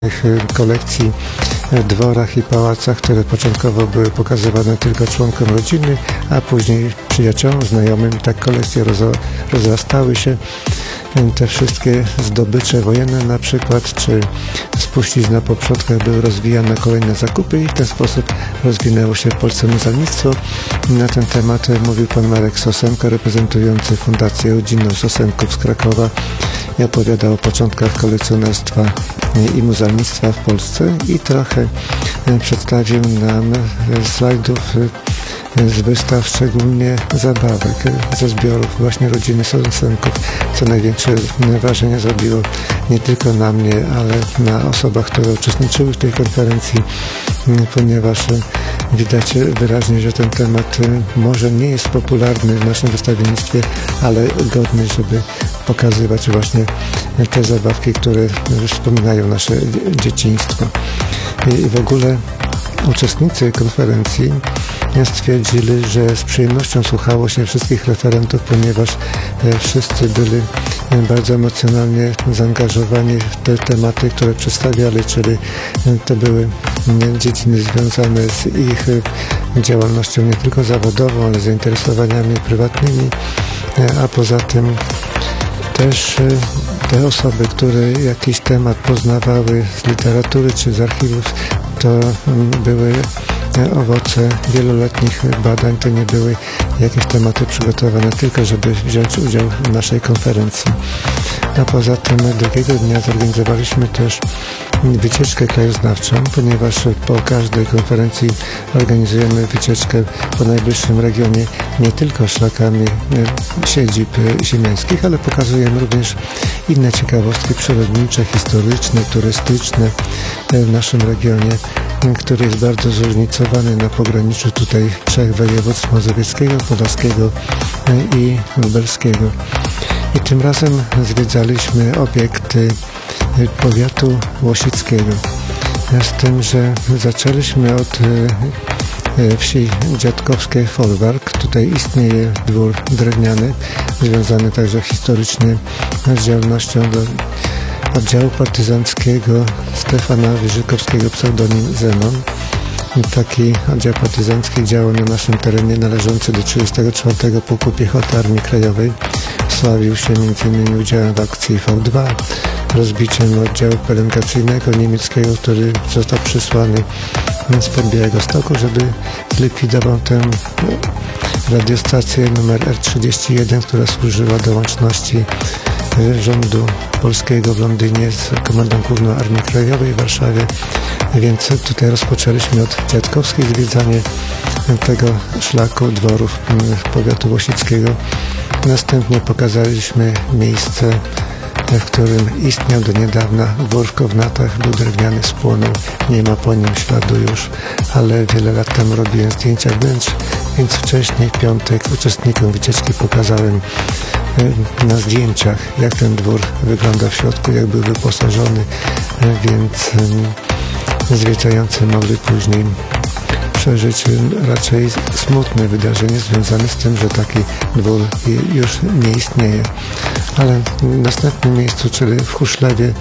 kolekcji w dworach i pałacach, które początkowo były pokazywane tylko członkom rodziny, a później przyjaciołom, znajomym. Tak kolekcje rozrastały się. Te wszystkie zdobycze wojenne na przykład, czy spuścizna po przodkach były rozwijane kolejne zakupy i w ten sposób rozwinęło się w Polsce muzealnictwo. Na ten temat mówił pan Marek Sosenko, reprezentujący Fundację Rodzinną Sosenków z Krakowa, i opowiadał o początkach kolekcjonerstwa i muzealnictwa w Polsce i trochę przedstawił nam slajdów z wystaw, szczególnie zabawek ze zbiorów właśnie rodziny Sosenków, co największe wrażenie zrobiło nie tylko na mnie, ale na osobach, które uczestniczyły w tej konferencji, ponieważ widać wyraźnie, że ten temat może nie jest popularny w naszym wystawiennictwie, ale godny, żeby pokazywać właśnie te zabawki, które wspominają nasze dzieciństwo. I w ogóle uczestnicy konferencji stwierdzili, że z przyjemnością słuchało się wszystkich referentów, ponieważ wszyscy byli bardzo emocjonalnie zaangażowani w te tematy, które przedstawiali, czyli to były dziedziny związane z ich działalnością nie tylko zawodową, ale zainteresowaniami prywatnymi, a poza tym też te osoby, które jakiś temat poznawały z literatury czy z archiwów, to były owoce wieloletnich badań, to nie były jakieś tematy przygotowane tylko, żeby wziąć udział w naszej konferencji. A poza tym drugiego dnia zorganizowaliśmy też wycieczkę krajoznawczą, ponieważ po każdej konferencji organizujemy wycieczkę po najbliższym regionie, nie tylko szlakami siedzib ziemiańskich, ale pokazujemy również inne ciekawostki przyrodnicze, historyczne, turystyczne w naszym regionie, który jest bardzo zróżnicowany na pograniczu tutaj trzech województw: mazowieckiego, podlaskiego i lubelskiego. I tym razem zwiedzaliśmy obiekty powiatu łosickiego. Z tym, że zaczęliśmy od wsi dziadkowskiej Folwark. Tutaj istnieje dwór drewniany, związany także historycznie z działalnością oddziału partyzanckiego Stefana Wyżykowskiego, pseudonim Zenon. Taki oddział partyzancki działał na naszym terenie, należący do 34. Pułku Piechoty Armii Krajowej. Sławił się m.in. udziałem w akcji V2, rozbiciem oddziału pielęgnacyjnego niemieckiego, który został przysłany spod Białegostoku, żeby zlikwidował tę radiostację numer R31, która służyła do łączności rządu polskiego w Londynie z Komendą Główną Armii Krajowej w Warszawie. Więc tutaj rozpoczęliśmy od dziadkowskiej zwiedzanie tego szlaku dworów powiatu łosickiego. Następnie pokazaliśmy miejsce, w którym istniał do niedawna dwór w Kownatach, był drewniany, spłonął, nie ma po nim śladu już, ale wiele lat temu robiłem zdjęcia wnętrz, więc wcześniej w piątek uczestnikom wycieczki pokazałem na zdjęciach, jak ten dwór wygląda w środku, jak był wyposażony, więc zwiedzający mogli później przeżyć raczej smutne wydarzenie związane z tym, że taki dwór już nie istnieje. Ale w następnym miejscu, czyli w Huszlewie,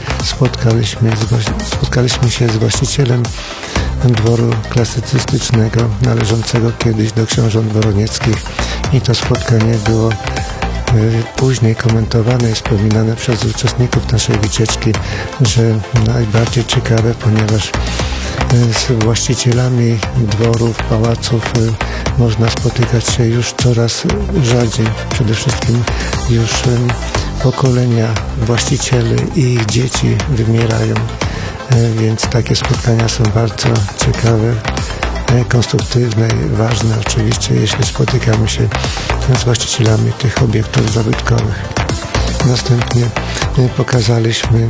spotkaliśmy się z właścicielem dworu klasycystycznego należącego kiedyś do książąt woronieckich i to spotkanie było później komentowane i wspominane przez uczestników naszej wycieczki, że najbardziej ciekawe, ponieważ z właścicielami dworów, pałaców można spotykać się już coraz rzadziej. Przede wszystkim już pokolenia właścicieli i ich dzieci wymierają, więc takie spotkania są bardzo ciekawe, konstruktywne i ważne oczywiście, jeśli spotykamy się z właścicielami tych obiektów zabytkowych. Następnie pokazaliśmy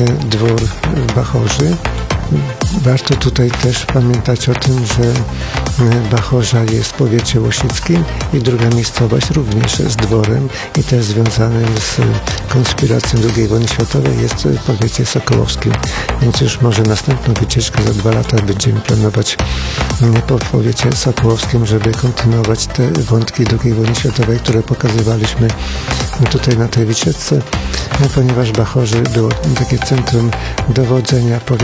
dwór w Bachorzy. Warto tutaj też pamiętać o tym, że Bachorza jest w powiecie łosickim i druga miejscowość również z dworem i też związanym z konspiracją II wojny światowej jest w powiecie sokołowskim. Więc już może następną wycieczkę za 2 lata będziemy planować po powiecie sokołowskim, żeby kontynuować te wątki II wojny światowej, które pokazywaliśmy tutaj na tej wycieczce, ponieważ w Bachorze było takie centrum dowodzenia